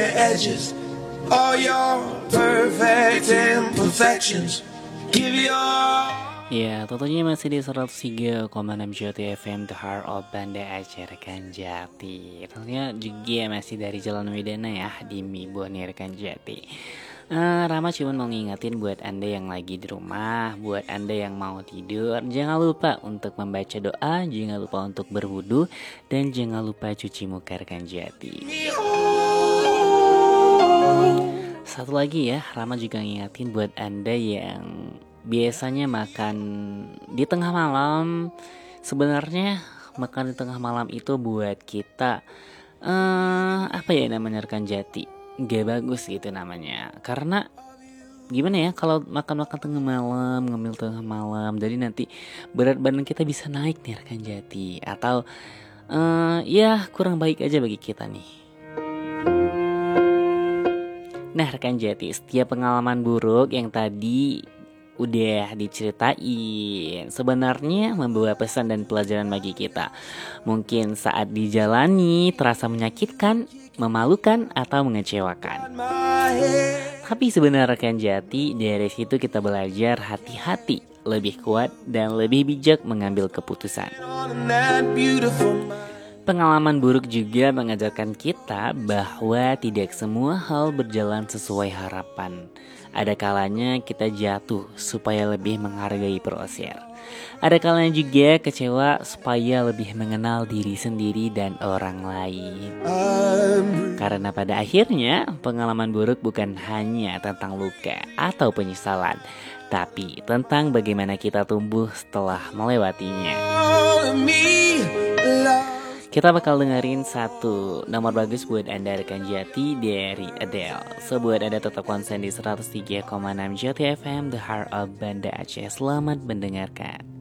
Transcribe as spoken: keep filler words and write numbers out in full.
your edges, all your perfect imperfections. Give your... Ya, tentunya masih di seratus tiga koma enam Jati F M, The Heart of Banda Aceh Rekan Jati. Tentunya juga masih dari Jalan Wedana ya, di Mibone Rekan Jati. uh, Rama cuma mau ngingetin buat Anda yang lagi di rumah, buat Anda yang mau tidur, jangan lupa untuk membaca doa, jangan lupa untuk berwudu, dan jangan lupa cuci muka Rekan Jati. Satu lagi ya, Rama juga ngingetin buat Anda yang biasanya makan di tengah malam. Sebenarnya makan di tengah malam itu buat kita uh, apa ya namanya Rekan Jati, gak bagus gitu namanya. Karena gimana ya, kalau makan-makan tengah malam, ngemil tengah malam, jadi nanti berat badan kita bisa naik nih Rekan Jati. Atau uh, ya kurang baik aja bagi kita nih. Nah Rekan Jati, setiap pengalaman buruk yang tadi udah diceritain sebenarnya membawa pesan dan pelajaran bagi kita. Mungkin saat dijalani terasa menyakitkan, memalukan, atau mengecewakan. Tapi sebenarnya Rekan Jati, dari situ kita belajar hati-hati, lebih kuat, dan lebih bijak mengambil keputusan. Pengalaman buruk juga mengajarkan kita bahwa tidak semua hal berjalan sesuai harapan. Ada kalanya kita jatuh supaya lebih menghargai proses. Ada kalanya juga kecewa supaya lebih mengenal diri sendiri dan orang lain. Karena pada akhirnya pengalaman buruk bukan hanya tentang luka atau penyesalan, tapi tentang bagaimana kita tumbuh setelah melewatinya. Kita bakal dengerin satu nomor bagus buat Anda Rekan Jati dari Adele. So buat Anda tetap konsen di seratus tiga koma enam Jati F M, The Heart of Banda Aceh. Selamat mendengarkan.